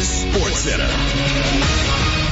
Vegas SportsCenter.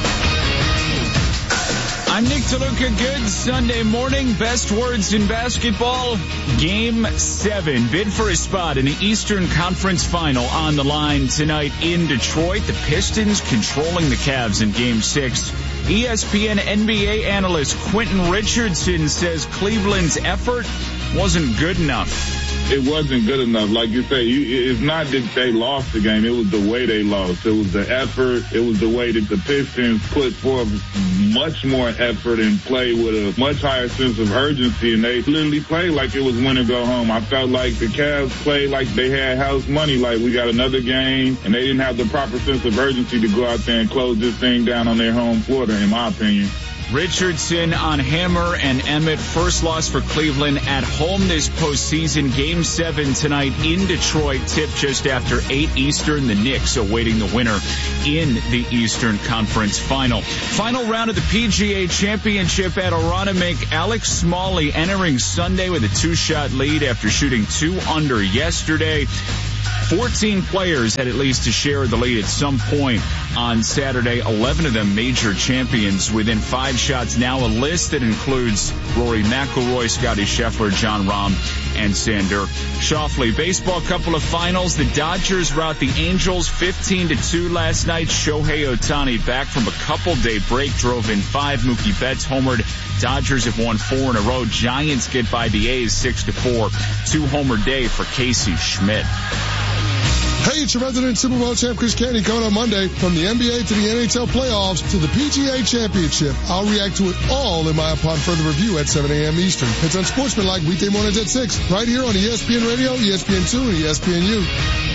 I'm Nick DeLuca. Good Sunday morning. Best words in basketball. Game 7. Bid for a spot in the Eastern Conference Final on the line tonight in Detroit. The Pistons controlling the Cavs in Game 6. ESPN NBA analyst Quentin Richardson says Cleveland's effort wasn't good enough. It wasn't good enough. Like you say, it's not that they lost the game. It was the way they lost. It was the effort. It was the way that the Pistons put forth much more effort and play with a much higher sense of urgency. And they literally played like it was win or go home. I felt like the Cavs played like they had house money, like we got another game. And they didn't have the proper sense of urgency to go out there and close this thing down on their home floor, in my opinion. Richardson on Hammer and Emmett. First loss for Cleveland at home this postseason. Game 7 tonight in Detroit. Tip just after 8 Eastern. The Knicks awaiting the winner in the Eastern Conference Final. Final round of the PGA Championship at Aronimink. Alex Smalley entering Sunday with a 2-shot lead after shooting 2 under yesterday. 14 players had at least a share of the lead at some point on Saturday. 11 of them major champions within 5 shots. Now a list that includes Rory McIlroy, Scottie Scheffler, Jon Rahm, and Xander Schauffele. Baseball, couple of finals. The Dodgers rout the Angels 15-2 last night. Shohei Ohtani back from a couple-day break, drove in 5. Mookie Betts homered. Dodgers have won 4 in a row. Giants get by the A's 6-4. 2-homer day for Casey Schmidt. Hey, it's your resident Super Bowl champ Chris Canty coming on Monday. From the NBA to the NHL playoffs to the PGA Championship, I'll react to it all in my upon further review at 7 a.m. Eastern. It's Unsportsmanlike weekday mornings at 6, right here on ESPN Radio, ESPN2, and ESPNU.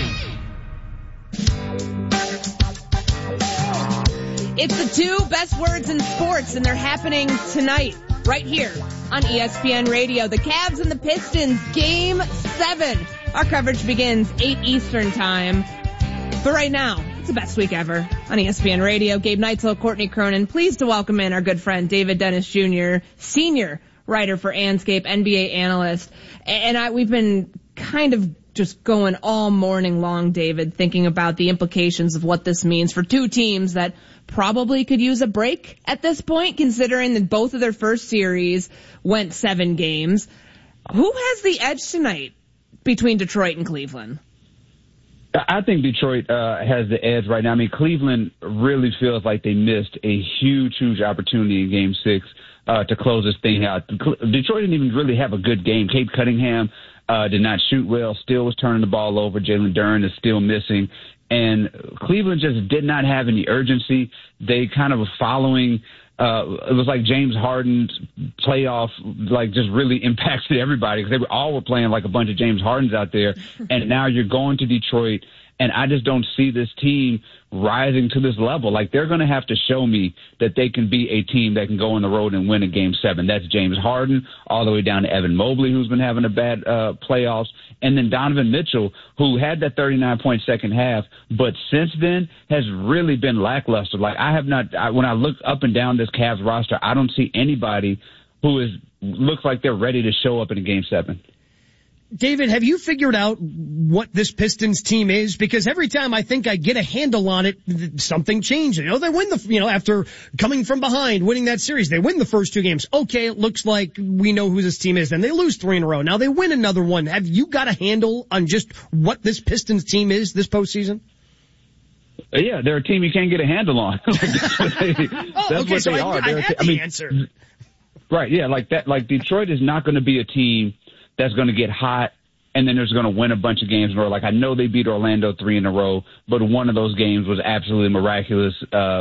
It's the 2 best words in sports, and they're happening tonight, right here on ESPN Radio. The Cavs and the Pistons, Game 7. Our coverage begins 8 Eastern time. But right now, it's the best week ever on ESPN Radio. Gabe Neitzel, Courtney Cronin. Pleased to welcome in our good friend David Dennis Jr., senior writer for Anscape, NBA analyst. And we've been kind of just going all morning long, David, thinking about the implications of what this means for 2 teams that probably could use a break at this point, considering that both of their first series went 7 games. Who has the edge tonight between Detroit and Cleveland? I think Detroit has the edge right now. I mean, Cleveland really feels like they missed a huge opportunity in Game 6 to close this thing out. Detroit didn't even really have a good game. Cade Cunningham did not shoot well, still was turning the ball over. Jalen Duren is still missing. And Cleveland just did not have any urgency. They kind of were following it was like James Harden's playoff, like, just really impacted everybody because they all were playing like a bunch of James Hardens out there. And now you're going to Detroit, and I just don't see this team rising to this level. Like, they're going to have to show me that they can be a team that can go on the road and win a Game 7. That's James Harden all the way down to Evan Mobley, who's been having a bad playoffs, and then Donovan Mitchell, who had that 39-point second half, but since then has really been lackluster. Like, when I look up and down this Cavs roster, I don't see anybody who looks like they're ready to show up in a Game 7. David, have you figured out what this Pistons team is? Because every time I think I get a handle on it, something changes. They win after coming from behind, winning that series, they win the first 2 games. Okay, it looks like we know who this team is. Then they lose 3 in a row. Now they win another one. Have you got a handle on just what this Pistons team is this postseason? Yeah, they're a team you can't get a handle on. That's what they are. I have the answer. Right, yeah, like that. Like, Detroit is not going to be a team that's going to get hot and then there's going to win a bunch of games in a row. Like, I know they beat Orlando 3 in a row, but one of those games was absolutely miraculous,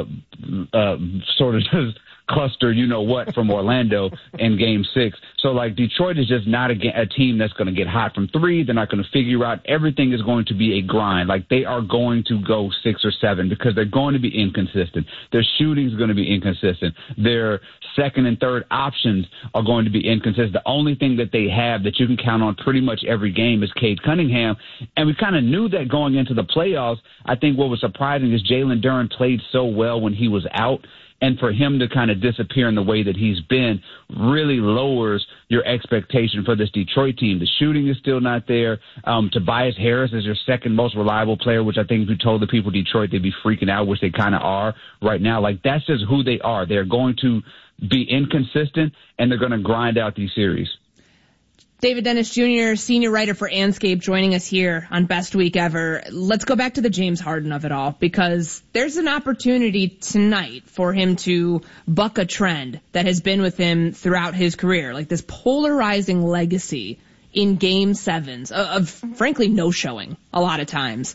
sort of just cluster, from Orlando in Game 6. So, like, Detroit is just not a team that's going to get hot from 3. They're not going to figure out. Everything is going to be a grind. Like, they are going to go 6 or 7 because they're going to be inconsistent. Their shooting is going to be inconsistent. Their second and third options are going to be inconsistent. The only thing that they have that you can count on pretty much every game is Cade Cunningham. And we kind of knew that going into the playoffs. I think what was surprising is Jalen Duren played so well when he was out. And for him to kind of disappear in the way that he's been really lowers your expectation for this Detroit team. The shooting is still not there. Tobias Harris is your second most reliable player, which I think if you told the people Detroit, they'd be freaking out, which they kind of are right now. Like, that's just who they are. They're going to be inconsistent, and they're going to grind out these series. David Dennis Jr., senior writer for Anscape, joining us here on Best Week Ever. Let's go back to the James Harden of it all, because there's an opportunity tonight for him to buck a trend that has been with him throughout his career, like this polarizing legacy in Game 7s of frankly no showing a lot of times.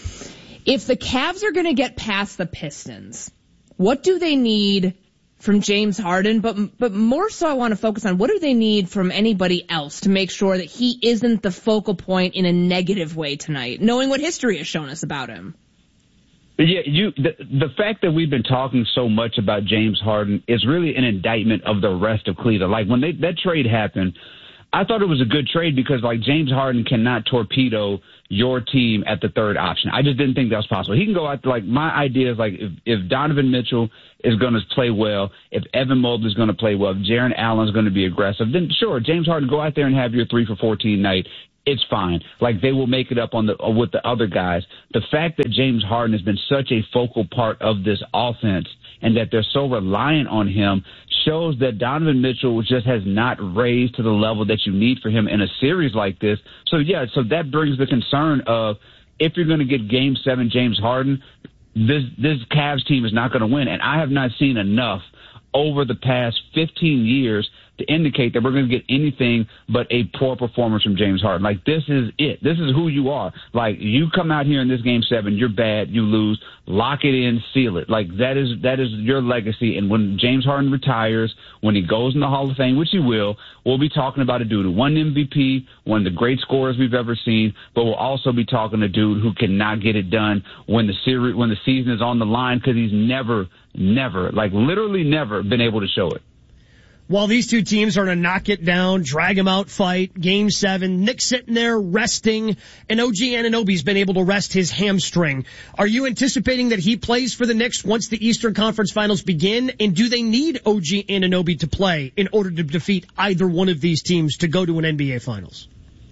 If the Cavs are going to get past the Pistons, what do they need from James Harden, but more so I want to focus on what do they need from anybody else to make sure that he isn't the focal point in a negative way tonight, knowing what history has shown us about him? Yeah, the fact that we've been talking so much about James Harden is really an indictment of the rest of Cleveland. Like, when that trade happened, I thought it was a good trade because, like, James Harden cannot torpedo your team at the third option. I just didn't think that was possible. He can go out, like, my idea is, like, if Donovan Mitchell is going to play well, if Evan Mobley is going to play well, if Jaren Allen is going to be aggressive, then sure, James Harden, go out there and have your 3 for 14 night. It's fine. Like, they will make it up with the other guys. The fact that James Harden has been such a focal part of this offense and that they're so reliant on him shows that Donovan Mitchell just has not raised to the level that you need for him in a series like this. So that brings the concern of, if you're going to get Game 7 James Harden, this Cavs team is not going to win. And I have not seen enough over the past 15 years to indicate that we're going to get anything but a poor performance from James Harden. Like, this is it. This is who you are. Like, you come out here in this Game 7, you're bad, you lose, lock it in, seal it. Like, that is your legacy. And when James Harden retires, when he goes in the Hall of Fame, which he will, we'll be talking about a dude who won MVP, one of the great scorers we've ever seen, but we'll also be talking a dude who cannot get it done when the season is on the line, because he's never, like literally never been able to show it. While these two teams are in a knock it down, drag him out fight, Game 7, Nick's sitting there resting, and OG Anunoby's been able to rest his hamstring. Are you anticipating that he plays for the Knicks once the Eastern Conference Finals begin? And do they need OG Anunoby to play in order to defeat either one of these teams to go to an NBA Finals?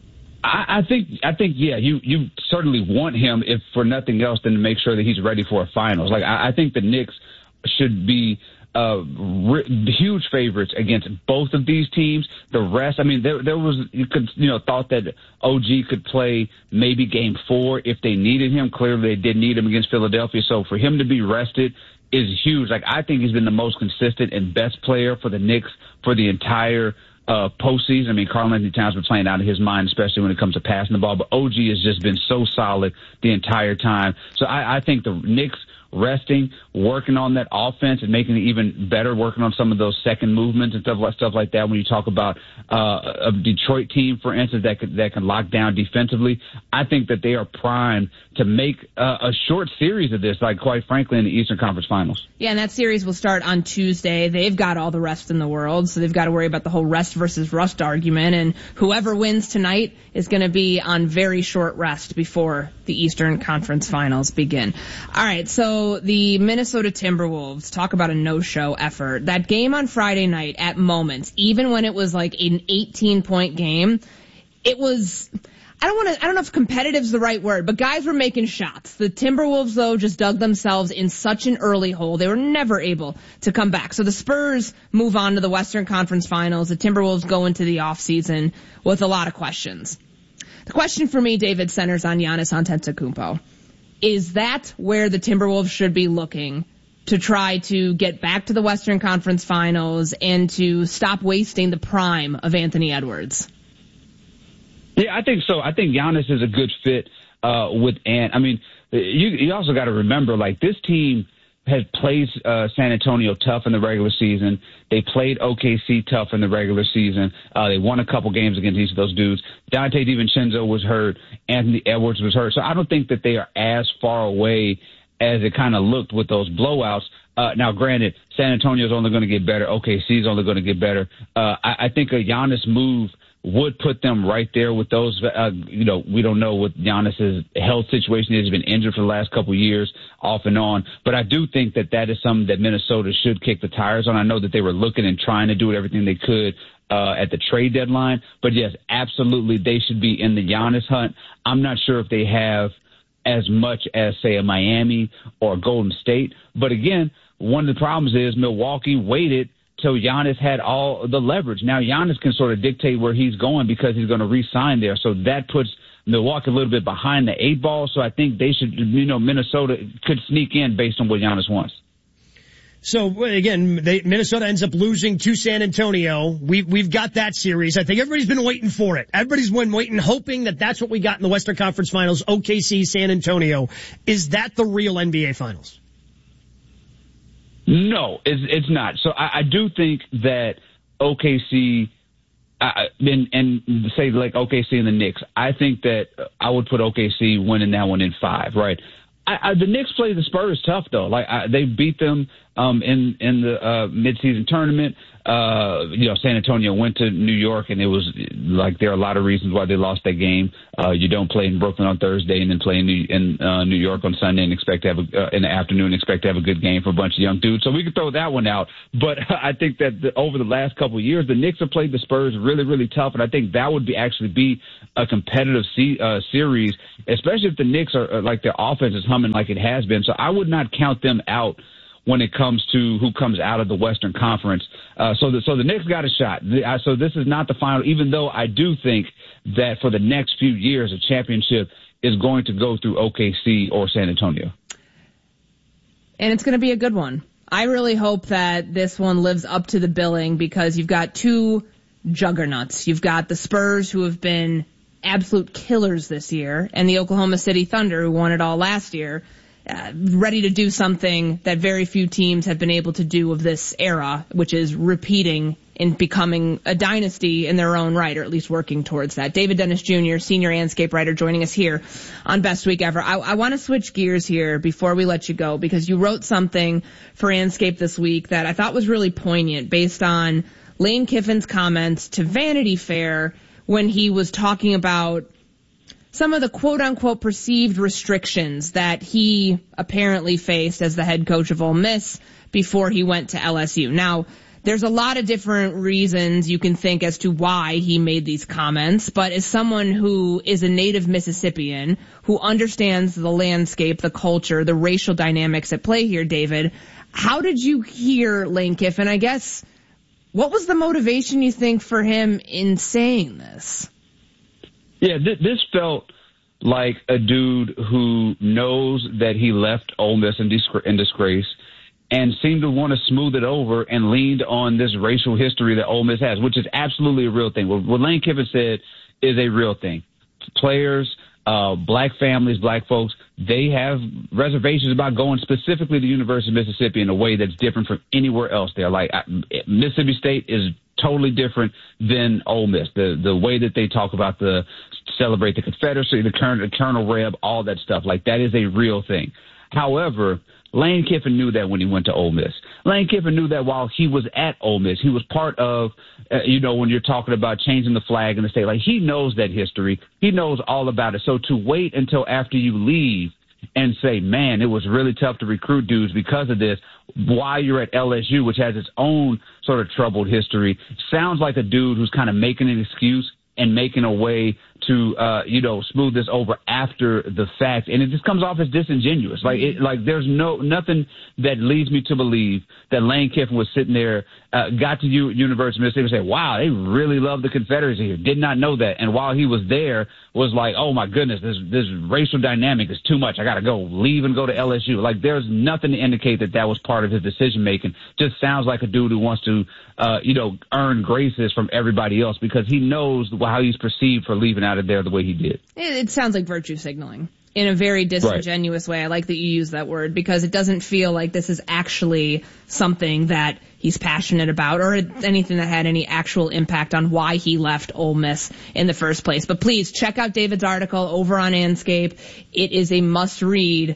I think, yeah, you certainly want him, if for nothing else, than to make sure that he's ready for a finals. Like, I think the Knicks should be huge favorites against both of these teams. The rest, I mean, there was, thought that OG could play maybe Game 4 if they needed him. Clearly, they did need him against Philadelphia. So for him to be rested is huge. Like, I think he's been the most consistent and best player for the Knicks for the entire postseason. I mean, Karl-Anthony Towns been playing out of his mind, especially when it comes to passing the ball. But OG has just been so solid the entire time. So I think the Knicks resting, working on that offense and making it even better, working on some of those second movements and stuff like that. When you talk about a Detroit team, for instance, that can lock down defensively, I think that they are primed to make a short series of this, like, quite frankly, in the Eastern Conference Finals. Yeah, and that series will start on Tuesday. They've got all the rest in the world, so they've got to worry about the whole rest versus rust argument, and whoever wins tonight is going to be on very short rest before the Eastern Conference Finals begin. All right, so the Minnesota Timberwolves, talk about a no-show effort. That game on Friday night, at moments, even when it was like an 18-point game, it was, I don't know if competitive is the right word, but guys were making shots. The Timberwolves, though, just dug themselves in such an early hole. They were never able to come back. So the Spurs move on to the Western Conference Finals. The Timberwolves go into the offseason with a lot of questions. The question for me, David, centers on Giannis Antetokounmpo. Is that where the Timberwolves should be looking to try to get back to the Western Conference Finals and to stop wasting the prime of Anthony Edwards? Yeah, I think so. I think Giannis is a good fit with Ant. I mean, you also got to remember, like, this team has played San Antonio tough in the regular season. They played OKC tough in the regular season. They won a couple games against each of those dudes. Dante DiVincenzo was hurt. Anthony Edwards was hurt. So I don't think that they are as far away as it kind of looked with those blowouts. Now, granted, San Antonio is only going to get better. OKC is only going to get better. I think a Giannis move would put them right there with those. We don't know what Giannis's health situation is. He's been injured for the last couple of years, off and on. But I do think that is something that Minnesota should kick the tires on. I know that they were looking and trying to do everything they could at the trade deadline. But, yes, absolutely, they should be in the Giannis hunt. I'm not sure if they have as much as, say, a Miami or Golden State. But, again, one of the problems is Milwaukee waited till Giannis had all the leverage. Now Giannis can sort of dictate where he's going because he's going to re-sign there. So that puts Milwaukee a little bit behind the 8 ball. So I think they should, Minnesota could sneak in based on what Giannis wants. So again, Minnesota ends up losing to San Antonio. We've got that series. I think everybody's been waiting for it. Everybody's been waiting, hoping that that's what we got in the Western Conference Finals. OKC, San Antonio. Is that the real NBA Finals? No, it's not. So I do think that OKC and say like OKC and the Knicks, I think that I would put OKC winning that one in 5, right? The Knicks play the Spurs tough though. They beat them in the midseason tournament. San Antonio went to New York, and it was like there are a lot of reasons why they lost that game. You don't play in Brooklyn on Thursday and then play in New York on Sunday and expect to have in the afternoon expect to have a good game for a bunch of young dudes. So we could throw that one out. But I think that over the last couple of years, the Knicks have played the Spurs really, really tough, and I think that would actually be a competitive series, especially if the Knicks are like their offense is humming like it has been. So I would not count them out when it comes to who comes out of the Western Conference. So the Knicks got a shot. So this is not the final, even though I do think that for the next few years, a championship is going to go through OKC or San Antonio. And it's going to be a good one. I really hope that this one lives up to the billing because you've got two juggernauts. You've got the Spurs, who have been absolute killers this year, and the Oklahoma City Thunder, who won it all last year. Ready to do something that very few teams have been able to do of this era, which is repeating and becoming a dynasty in their own right, or at least working towards that. David Dennis Jr., senior Anscape writer, joining us here on Best Week Ever. I want to switch gears here before we let you go, because you wrote something for Anscape this week that I thought was really poignant based on Lane Kiffin's comments to Vanity Fair when he was talking about some of the quote-unquote perceived restrictions that he apparently faced as the head coach of Ole Miss before he went to LSU. Now, there's a lot of different reasons you can think as to why he made these comments, but as someone who is a native Mississippian, who understands the landscape, the culture, the racial dynamics at play here, David, how did you hear Lane Kiffin? I guess, what was the motivation, you think, for him in saying this? Yeah, this felt like a dude who knows that he left Ole Miss in disgrace and seemed to want to smooth it over and leaned on this racial history that Ole Miss has, which is absolutely a real thing. What Lane Kiffin said is a real thing. Players, black families, black folks, they have reservations about going specifically to the University of Mississippi in a way that's different from anywhere else there. Like Mississippi State is totally different than Ole Miss. The way that they talk about celebrate the Confederacy, the Colonel Reb, all that stuff, like that is a real thing. However, Lane Kiffin knew that when he went to Ole Miss. Lane Kiffin knew that while he was at Ole Miss. He was part of, when you're talking about changing the flag in the state, like he knows that history. He knows all about it. So to wait until after you leave and say, man, it was really tough to recruit dudes because of this, while you're at LSU, which has its own sort of troubled history, sounds like a dude who's kind of making an excuse and making a way to, smooth this over after the fact. And it just comes off as disingenuous. Like there's nothing that leads me to believe that Lane Kiffin was sitting there, got to University of Mississippi and said, wow, they really love the Confederacy here. Did not know that. And while he was there was like, oh my goodness, this racial dynamic is too much. I got to go leave and go to LSU. Like there's nothing to indicate that was part of his decision making. Just sounds like a dude who wants to, earn graces from everybody else because he knows how he's perceived for leaving out of there the way he did. It sounds like virtue signaling in a very disingenuous way. I like that you use that word because it doesn't feel like this is actually something that he's passionate about or anything that had any actual impact on why he left Ole Miss in the first place. But please check out David's article over on Anscape. It is a must-read,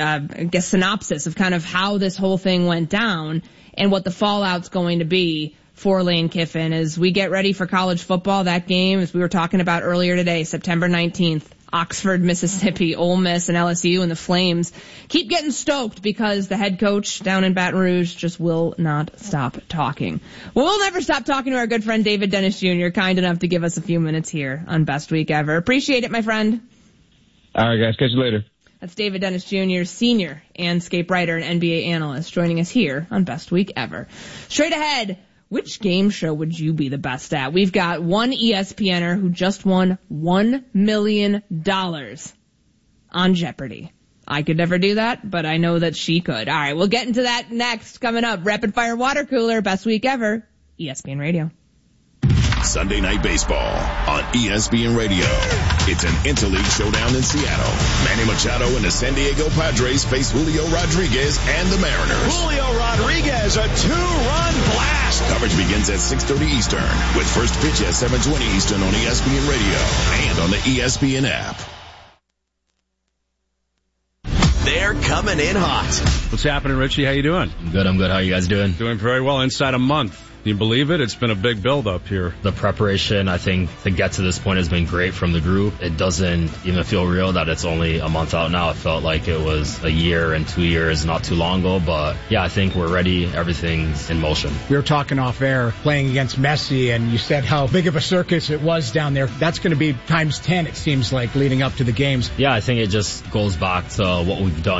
synopsis of kind of how this whole thing went down and what the fallout's going to be for Lane Kiffin as we get ready for college football. That game, as we were talking about earlier today, September 19th, Oxford, Mississippi, Ole Miss, and LSU and the Flames keep getting stoked because the head coach down in Baton Rouge just will not stop talking. Well, we'll never stop talking to our good friend David Dennis Jr., kind enough to give us a few minutes here on Best Week Ever. Appreciate it, my friend. All right, guys. Catch you later. That's David Dennis Jr., senior Anscape writer and NBA analyst, joining us here on Best Week Ever. Straight ahead, which game show would you be the best at? We've got one ESPNer who just won $1 million on Jeopardy. I could never do that, but I know that she could. All right, we'll get into that next. Coming up, Rapid Fire Water Cooler, Best Week Ever, ESPN Radio. Sunday Night Baseball on ESPN Radio. It's an interleague showdown in Seattle. Manny Machado and the San Diego Padres face Julio Rodriguez and the Mariners. Julio Rodriguez, a 2-run blast. Coverage begins at 6:30 Eastern with first pitch at 7:20 Eastern on ESPN Radio and on the ESPN app. They're coming in hot. What's happening, Richie? How you doing? I'm good. How are you guys doing? Doing very well. Inside a month. Can you believe it? It's been a big build-up here. The preparation, I think, to get to this point has been great from the group. It doesn't even feel real that it's only a month out now. It felt like it was a year and 2 years not too long ago. But, yeah, I think we're ready. Everything's in motion. We were talking off air playing against Messi, and you said how big of a circus it was down there. That's going to be times 10, it seems like, leading up to the games. Yeah, I think it just goes back to what we've done